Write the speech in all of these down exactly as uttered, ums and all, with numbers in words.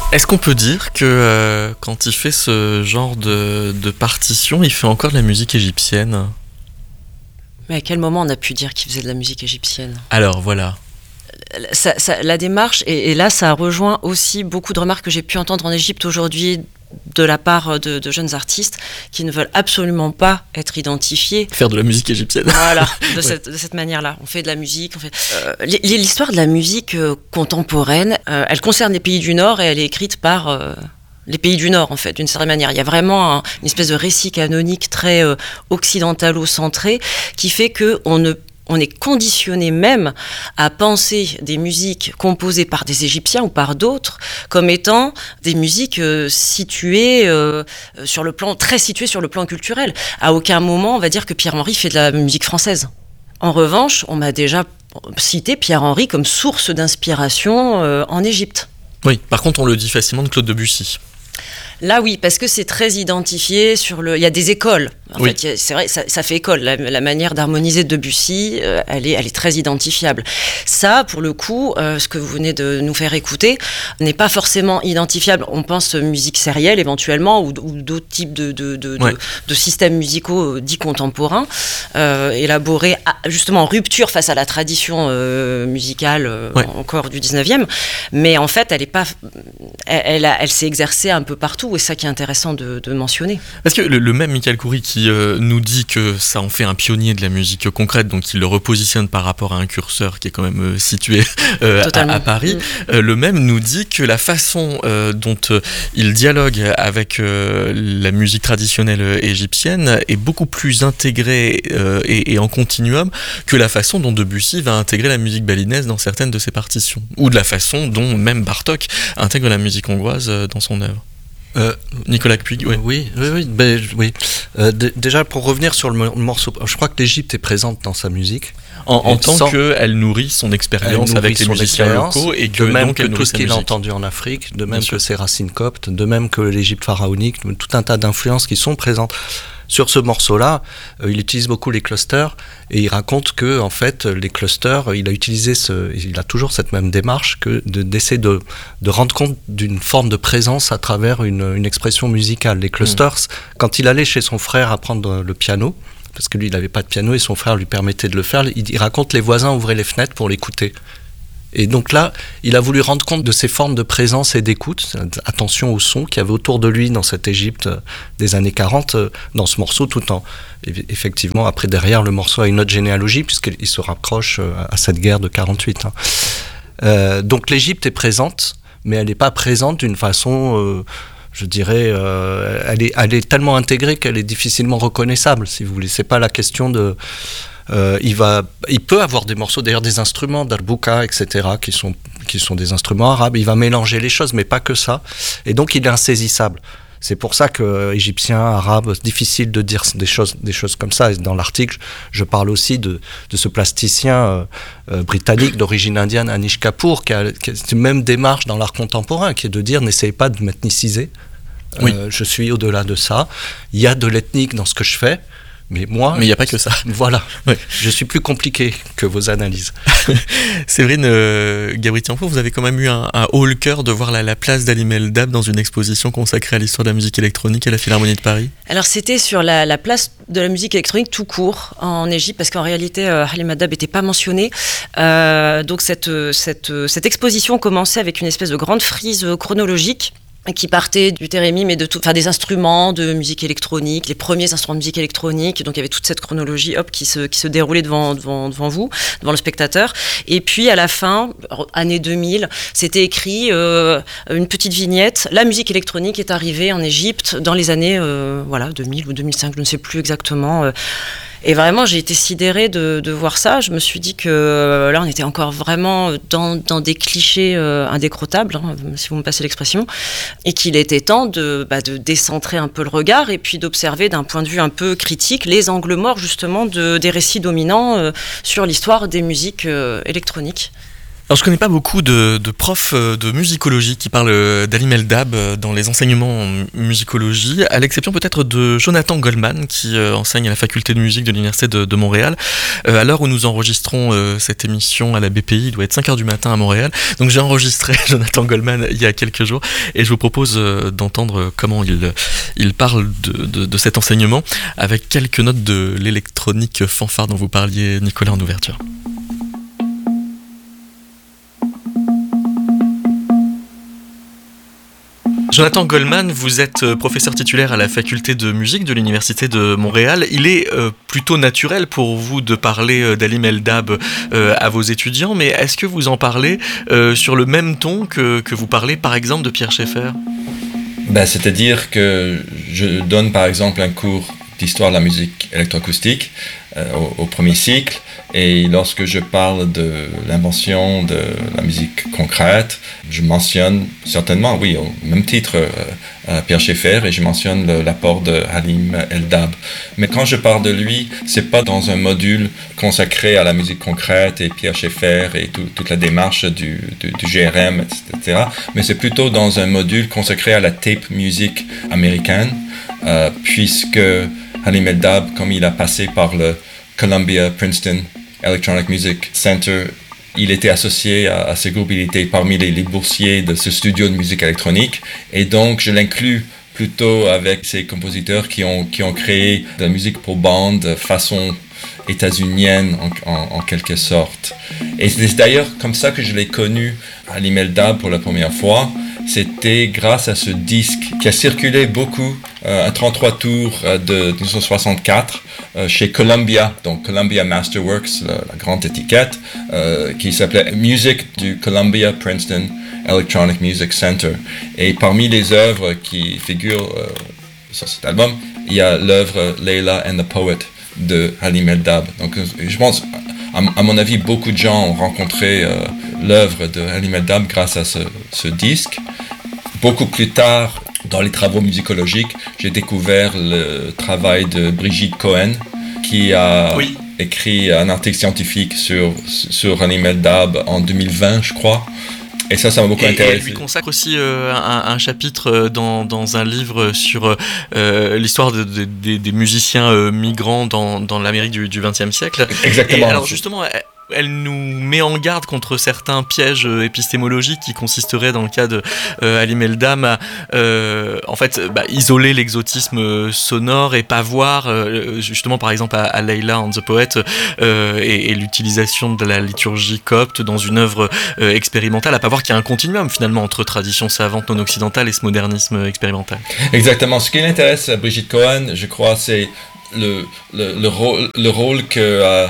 Est-ce qu'on peut dire que euh, quand il fait ce genre de, de partition, il fait encore de la musique égyptienne ? Mais à quel moment on a pu dire qu'il faisait de la musique égyptienne ? Alors voilà. Ça, ça, la démarche, et, et là ça rejoint aussi beaucoup de remarques que j'ai pu entendre en Égypte aujourd'hui de la part de, de jeunes artistes qui ne veulent absolument pas être identifiés. Faire de la musique égyptienne. Voilà, de, ouais. cette, de cette manière-là. On fait de la musique. On fait... Euh, l'histoire de la musique euh, contemporaine, euh, elle concerne les pays du Nord et elle est écrite par... Euh, les pays du Nord, en fait, d'une certaine manière. Il y a vraiment un, une espèce de récit canonique très euh, occidentalo-centré qui fait qu'on ne On est conditionné même à penser des musiques composées par des Égyptiens ou par d'autres comme étant des musiques euh, situées euh, sur le plan, très situées sur le plan culturel. À aucun moment on va dire que Pierre-Henry fait de la musique française. En revanche, on m'a déjà cité Pierre-Henry comme source d'inspiration euh, en Égypte. Oui, par contre on le dit facilement de Claude Debussy. Là, oui, parce que c'est très identifié sur le... Il y a des écoles. En oui. fait, c'est vrai, ça, ça fait école. La, la manière d'harmoniser Debussy, euh, elle, est, elle est très identifiable. Ça, pour le coup, euh, ce que vous venez de nous faire écouter, n'est pas forcément identifiable. On pense musique sérielle, éventuellement, ou, ou d'autres types de, de, de, ouais. de, de systèmes musicaux dits contemporains, euh, élaborés à, justement en rupture face à la tradition euh, musicale euh, ouais. encore du dix-neuvième. Mais en fait, elle, est pas, elle, elle, a, elle s'est exercée un peu partout. Et c'est ça qui est intéressant de, de mentionner. Parce que le, le même Michael Khoury qui euh, nous dit que ça en fait un pionnier de la musique concrète, donc il le repositionne par rapport à un curseur qui est quand même euh, situé euh, à, à Paris, mmh. euh, le même nous dit que la façon euh, dont euh, il dialogue avec euh, la musique traditionnelle égyptienne est beaucoup plus intégrée euh, et, et en continuum que la façon dont Debussy va intégrer la musique balinaise dans certaines de ses partitions, ou de la façon dont même Bartók intègre la musique hongroise dans son œuvre. Euh, Nicolas Puig, oui. Oui, oui, oui. Ben, oui. Euh, d- déjà, pour revenir sur le morceau, je crois que l'Égypte est présente dans sa musique. En, en tant sans... qu'elle nourrit son expérience nourrit avec les musiciens locaux et que, de même donc, que tout ce qu'il musique. a entendu en Afrique, de même Bien que sûr. Ses racines coptes, de même que l'Égypte pharaonique, tout un tas d'influences qui sont présentes. Sur ce morceau-là, euh, il utilise beaucoup les clusters et il raconte que en fait les clusters, il a utilisé ce, il a toujours cette même démarche que de, d'essayer de, de rendre compte d'une forme de présence à travers une, une expression musicale. Les clusters, mmh. quand il allait chez son frère apprendre le piano, parce que lui il n'avait pas de piano et son frère lui permettait de le faire, il, il raconte les voisins ouvraient les fenêtres pour l'écouter. Et donc là, il a voulu rendre compte de ces formes de présence et d'écoute, attention au son qu'il y avait autour de lui dans cette Égypte des années quarante, dans ce morceau, tout en, effectivement, après derrière, le morceau a une autre généalogie, puisqu'il se rapproche à cette guerre de quarante-huit. Hein. Euh, donc l'Égypte est présente, mais elle n'est pas présente d'une façon... Euh, je dirais, euh, elle, est, elle est tellement intégrée qu'elle est difficilement reconnaissable, si vous voulez. C'est pas la question de... Euh, il, va, il peut avoir des morceaux, d'ailleurs des instruments, d'arbouka, et cetera, qui sont, qui sont des instruments arabes. Il va mélanger les choses, mais pas que ça. Et donc, il est insaisissable. C'est pour ça que euh, égyptien, arabe, c'est difficile de dire des choses, des choses comme ça. Et dans l'article, je, je parle aussi de, de ce plasticien euh, euh, britannique d'origine indienne, Anish Kapoor, qui a, qui a cette même démarche dans l'art contemporain, qui est de dire n'essayez pas de m'ethniciser. Oui. Euh, je suis au-delà de ça. Il y a de l'ethnique dans ce que je fais. Mais moi, mais il n'y a pas que ça. Voilà, ouais. Je suis plus compliqué que vos analyses. Séverine euh, Gabri-Tiampo, vous avez quand même eu un, un haut le cœur de voir la, la place d'Ali Meldab dans une exposition consacrée à l'histoire de la musique électronique à la Philharmonie de Paris. Alors c'était sur la, la place de la musique électronique tout court en Égypte, parce qu'en réalité euh, Ali Meldab n'était pas mentionné. Euh, donc cette, cette, cette exposition commençait avec une espèce de grande frise chronologique qui partait du thérémie, mais de tout, enfin des instruments de musique électronique, les premiers instruments de musique électronique. Donc il y avait toute cette chronologie, hop, qui se qui se déroulait devant devant devant vous, devant le spectateur. Et puis à la fin, année deux mille, c'était écrit euh, une petite vignette. La musique électronique est arrivée en Égypte dans les années euh, voilà deux mille ou deux mille cinq, je ne sais plus exactement. Euh, Et vraiment, j'ai été sidérée de, de voir ça. Je me suis dit que euh, là, on était encore vraiment dans, dans des clichés euh, indécrottables, hein, si vous me passez l'expression, et qu'il était temps de, bah, de décentrer un peu le regard et puis d'observer d'un point de vue un peu critique les angles morts, justement, de, des récits dominants euh, sur l'histoire des musiques euh, électroniques. Alors je connais pas beaucoup de, de profs de musicologie qui parlent d'Halim El-Dab dans les enseignements en musicologie, à l'exception peut-être de Jonathan Goldman qui enseigne à la faculté de musique de l'Université de, de Montréal. Euh, à l'heure où nous enregistrons euh, cette émission à la B P I, il doit être cinq heures du matin à Montréal. Donc j'ai enregistré Jonathan Goldman il y a quelques jours et je vous propose euh, d'entendre comment il, il parle de, de, de cet enseignement avec quelques notes de l'électronique fanfare dont vous parliez, Nicolas, en ouverture. Jonathan Goldman, vous êtes professeur titulaire à la faculté de musique de l'Université de Montréal. Il est euh, plutôt naturel pour vous de parler d'Halim El-Dab euh, à vos étudiants, mais est-ce que vous en parlez euh, sur le même ton que, que vous parlez par exemple de Pierre Schaeffer ? Ben, c'est-à-dire que je donne par exemple un cours d'histoire de la musique électroacoustique euh, au, au premier cycle, et lorsque je parle de l'invention de la musique concrète, je mentionne certainement, oui, au même titre, euh, euh, Pierre Schaeffer, et je mentionne le, l'apport de Halim El-Dab. Mais quand je parle de lui, c'est pas dans un module consacré à la musique concrète et Pierre Schaeffer et tout, toute la démarche du, du, du G R M, et cetera, mais c'est plutôt dans un module consacré à la tape music américaine, euh, puisque Halim El-Dab, comme il a passé par le Columbia Princeton Electronic Music Center, il était associé à, à ce groupe, il était parmi les, les boursiers de ce studio de musique électronique, et donc je l'inclus plutôt avec ces compositeurs qui ont, qui ont créé de la musique pour bande façon états-unienne en, en, en quelque sorte. Et c'est d'ailleurs comme ça que je l'ai connu, Halim El-Dab, pour la première fois. C'était grâce à ce disque qui a circulé beaucoup, euh, un trente-trois tours euh, de dix-neuf cent soixante-quatre euh, chez Columbia, donc Columbia Masterworks, la, la grande étiquette, euh, qui s'appelait Music du Columbia Princeton Electronic Music Center. Et parmi les œuvres qui figurent euh, sur cet album, il y a l'œuvre Layla and the Poet de Halim El-Dab. Donc je pense, à, à mon avis, beaucoup de gens ont rencontré euh, l'œuvre de Halim El-Dab grâce à ce, ce disque. Beaucoup plus tard, dans les travaux musicologiques, j'ai découvert le travail de Brigitte Cohen, qui a oui. écrit un article scientifique sur, sur Halim El-Dab en deux mille vingt, je crois. Et ça, ça m'a beaucoup et, intéressé. Et elle lui consacre aussi euh, un, un chapitre dans, dans un livre sur euh, l'histoire de, de, de, des musiciens euh, migrants dans, dans l'Amérique du vingtième siècle. Exactement. Et alors justement, elle, elle nous met en garde contre certains pièges épistémologiques qui consisteraient, dans le cas de euh, Halim El-Dab, à euh, en fait, bah, isoler l'exotisme sonore et pas voir, euh, justement par exemple à, à Layla and the Poet, euh, et, et l'utilisation de la liturgie copte dans une œuvre euh, expérimentale, à pas voir qu'il y a un continuum finalement entre tradition savante non occidentale et ce modernisme expérimental. Exactement. Ce qui l'intéresse à Brigitte Cohen, je crois, c'est Le, le, le, rôle, le rôle que euh,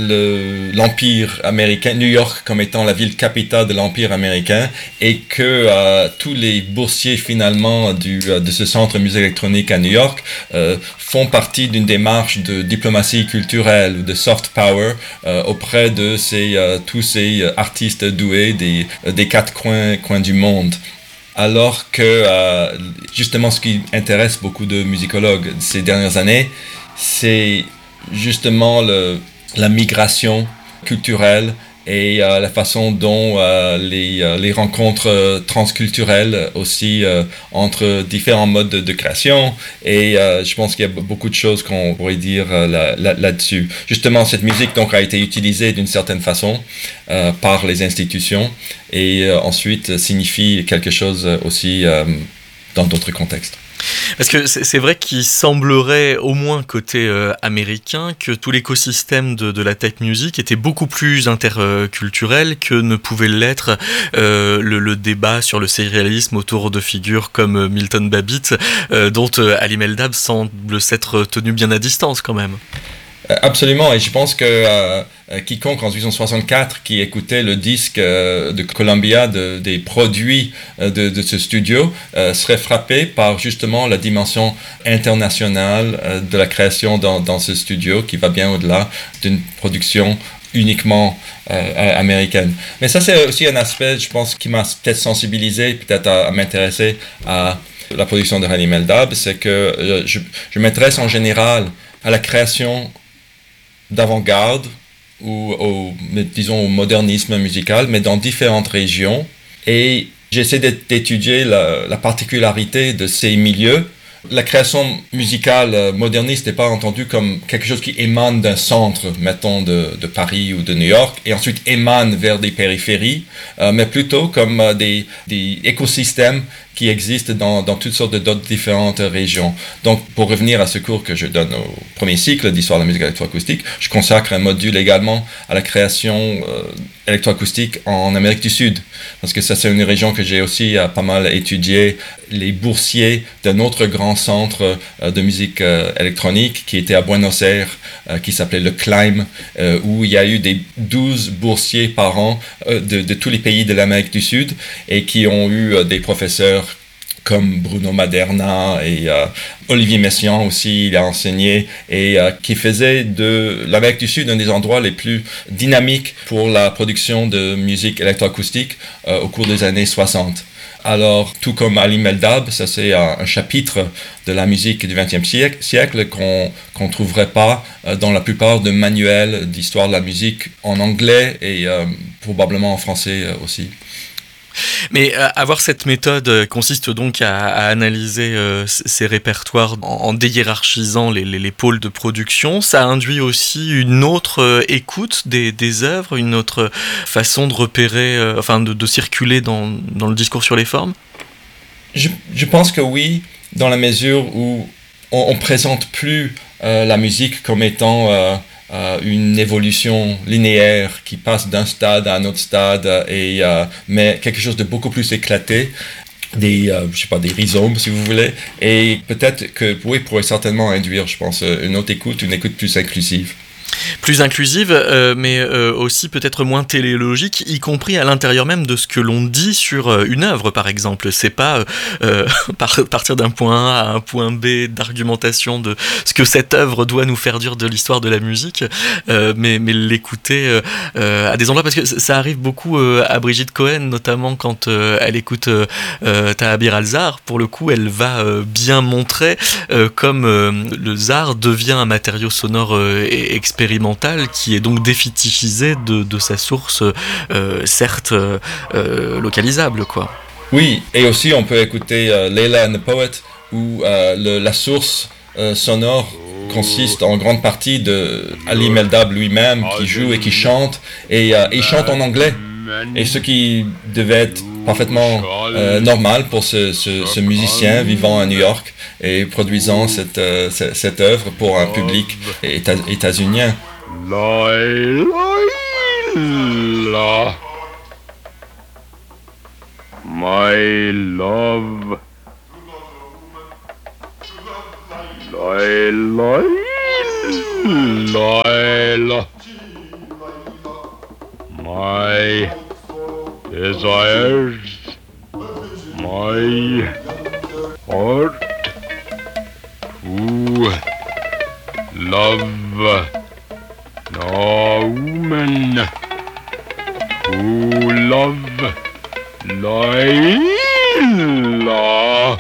le, l'Empire américain, New York comme étant la ville capitale de l'Empire américain, et que euh, tous les boursiers finalement du, de ce centre de musique électronique à New York euh, font partie d'une démarche de diplomatie culturelle ou de soft power euh, auprès de ces, euh, tous ces artistes doués des, des quatre coins, coins du monde. Alors que euh, justement ce qui intéresse beaucoup de musicologues ces dernières années, c'est justement le, la migration culturelle et euh, la façon dont euh, les, euh, les rencontres euh, transculturelles aussi euh, entre différents modes de, de création, et euh, je pense qu'il y a beaucoup de choses qu'on pourrait dire euh, là, là, là-dessus. Justement, cette musique donc a été utilisée d'une certaine façon euh, par les institutions, et euh, ensuite signifie quelque chose aussi euh, dans d'autres contextes. Parce que c'est, c'est vrai qu'il semblerait, au moins côté euh, américain, que tout l'écosystème de, de la tech music était beaucoup plus interculturel que ne pouvait l'être euh, le, le débat sur le sérialisme autour de figures comme Milton Babbitt, euh, dont euh, Halim El-Dab semble s'être tenu bien à distance quand même. Absolument, et je pense que euh, quiconque en dix-neuf cent soixante-quatre qui écoutait le disque euh, de Columbia, de, des produits euh, de, de ce studio, euh, serait frappé par justement la dimension internationale euh, de la création dans, dans ce studio, qui va bien au-delà d'une production uniquement euh, américaine. Mais ça, c'est aussi un aspect, je pense, qui m'a peut-être sensibilisé, peut-être à, à m'intéresser à la production de Halim El-Dab, c'est que euh, je, je m'intéresse en général à la création d'avant-garde ou au, disons, au modernisme musical, mais dans différentes régions. Et j'essaie d'étudier la, la particularité de ces milieux. La création musicale moderniste n'est pas entendue comme quelque chose qui émane d'un centre, mettons de, de Paris ou de New York, et ensuite émane vers des périphéries, euh, mais plutôt comme euh, des, des écosystèmes qui existent dans, dans toutes sortes d'autres différentes régions. Donc, pour revenir à ce cours que je donne au premier cycle d'histoire de la musique électroacoustique, je consacre un module également à la création euh, électroacoustique en Amérique du Sud, parce que ça, c'est une région que j'ai aussi euh, pas mal étudié. Les boursiers d'un autre grand centre euh, de musique euh, électronique qui était à Buenos Aires, euh, qui s'appelait le Climb, euh, où il y a eu des douze boursiers par an euh, de, de tous les pays de l'Amérique du Sud, et qui ont eu euh, des professeurs comme Bruno Maderna et euh, Olivier Messiaen aussi, il a enseigné, et euh, qui faisait de l'Amérique du Sud un des endroits les plus dynamiques pour la production de musique électroacoustique euh, au cours des années soixante. Alors, tout comme Ali Meldab, ça c'est un, un chapitre de la musique du vingtième siècle, siècle qu'on qu'on trouverait pas euh, dans la plupart de manuels d'histoire de la musique en anglais et euh, probablement en français euh, aussi. Mais euh, avoir cette méthode euh, consiste donc à, à analyser euh, ces répertoires en, en déhiérarchisant les, les, les pôles de production. Ça induit aussi une autre euh, écoute des, des œuvres, une autre façon de repérer, euh, enfin de, de circuler dans, dans le discours sur les formes. Je, je pense que oui, dans la mesure où on ne présente plus euh, la musique comme étant euh, Euh, une évolution linéaire qui passe d'un stade à un autre stade, et, euh, mais quelque chose de beaucoup plus éclaté, des, euh, je sais pas, des rhizomes si vous voulez, et peut-être que oui, pourrait certainement induire, je pense, une autre écoute, une écoute plus inclusive. Plus inclusive, euh, mais euh, aussi peut-être moins téléologique, y compris à l'intérieur même de ce que l'on dit sur euh, une œuvre, par exemple. C'est pas euh, par, partir d'un point A à un point B d'argumentation de ce que cette œuvre doit nous faire dire de l'histoire de la musique, euh, mais, mais l'écouter euh, à des endroits, parce que ça arrive beaucoup euh, à Brigitte Cohen, notamment quand euh, elle écoute euh, euh, Tahabir al-Zar. Pour le coup, elle va euh, bien montrer euh, comme euh, le zar devient un matériau sonore euh, expérimental, qui est donc défétichisé de, de sa source, euh, certes euh, localisable, quoi. Oui, et aussi on peut écouter euh, Layla and the Poet, où euh, le, la source euh, sonore consiste en grande partie de Ali Meldab lui-même, qui joue et qui chante, et euh, il chante en anglais. Et ce qui devait être parfaitement euh, normal pour ce, ce, ce musicien vivant à New York et produisant cette, euh, cette, cette œuvre pour un public éta- états-unien. Laila, my love, Laila, Laila, my desires, my heart to love no woman, to love Laila.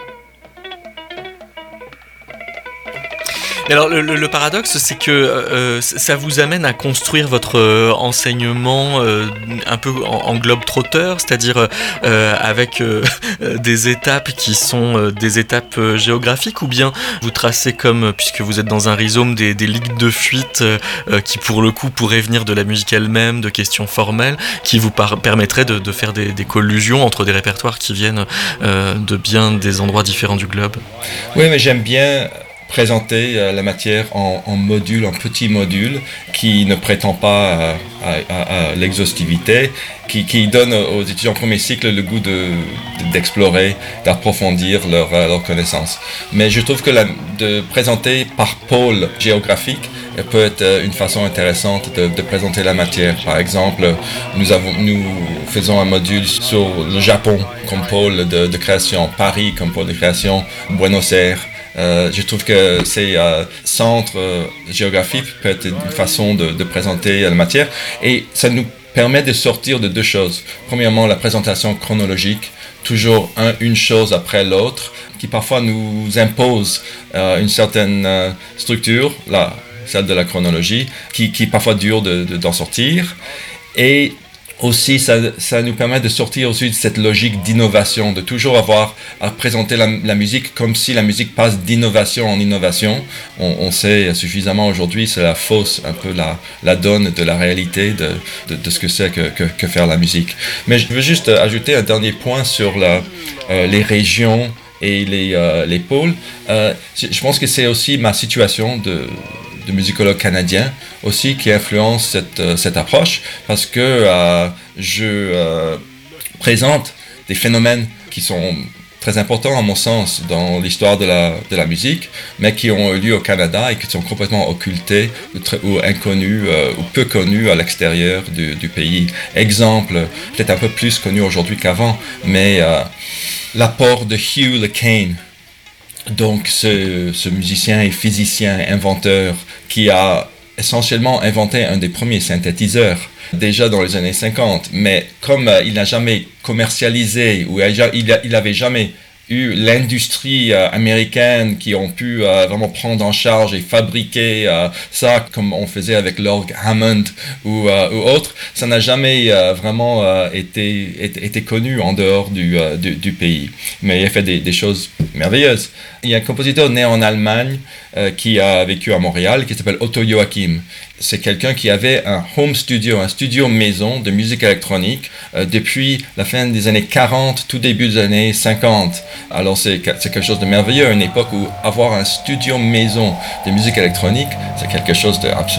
Alors le, le, le paradoxe, c'est que euh, ça vous amène à construire votre euh, enseignement euh, un peu en, en globe-trotteur, c'est-à-dire euh, avec euh, des étapes qui sont euh, des étapes euh, géographiques, ou bien vous tracez comme, puisque vous êtes dans un rhizome, des, des ligues de fuite euh, qui pour le coup pourraient venir de la musique elle-même, de questions formelles, qui vous par- permettraient de, de faire des, des collusions entre des répertoires qui viennent euh, de bien des endroits différents du globe. Oui, mais j'aime bien présenter euh, la matière en, en modules, en petits modules, qui ne prétend pas à, à, à, à l'exhaustivité, qui, qui donne aux étudiants en premier cycle le goût de, de, d'explorer, d'approfondir leur, leur connaissance. Mais je trouve que la, de présenter par pôle géographique peut être une façon intéressante de, de présenter la matière. Par exemple, nous, avons, nous faisons un module sur le Japon comme pôle de, de création, Paris comme pôle de création, Buenos Aires. Euh, je trouve que ces euh, centres euh, géographiques peuvent être une façon de, de présenter la matière, et ça nous permet de sortir de deux choses. Premièrement, la présentation chronologique, toujours un, une chose après l'autre, qui parfois nous impose euh, une certaine euh, structure. Là, celle de la chronologie, qui, qui est parfois dur de, de, d'en sortir. Et aussi, ça, ça nous permet de sortir aussi de cette logique d'innovation, de toujours avoir à présenter la, la musique comme si la musique passe d'innovation en innovation. On, on sait suffisamment aujourd'hui, c'est la fausse, un peu la, la donne de la réalité de, de, de ce que c'est que, que, que faire la musique. Mais je veux juste ajouter un dernier point sur la, euh, les régions et les, euh, les pôles. Euh, je pense que c'est aussi ma situation de... de musicologue canadien aussi qui influence cette, euh, cette approche parce que euh, je euh, présente des phénomènes qui sont très importants à mon sens dans l'histoire de la, de la musique, mais qui ont eu lieu au Canada et qui sont complètement occultés ou, très, ou inconnus euh, ou peu connus à l'extérieur du, du pays. Exemple, peut-être un peu plus connu aujourd'hui qu'avant, mais euh, l'apport de Hugh LeCane. Donc, ce, ce musicien et physicien, inventeur, qui a essentiellement inventé un des premiers synthétiseurs, déjà dans les années cinquante, mais comme euh, il n'a jamais commercialisé, ou il n'avait jamais eu l'industrie euh, américaine qui ont pu euh, vraiment prendre en charge et fabriquer euh, ça comme on faisait avec l'orgue Hammond ou, euh, ou autre, ça n'a jamais euh, vraiment euh, été, été, été connu en dehors du, euh, du, du pays. Mais il a fait des, des choses merveilleuses. Il y a un compositeur né en Allemagne euh, qui a vécu à Montréal qui s'appelle Otto Joachim. C'est quelqu'un qui avait un home studio, un studio maison de musique électronique euh, depuis la fin des années quarante, tout début des années cinquante. Alors c'est, c'est quelque chose de merveilleux, à une époque où avoir un studio maison de musique électronique, c'est quelque chose d'absolument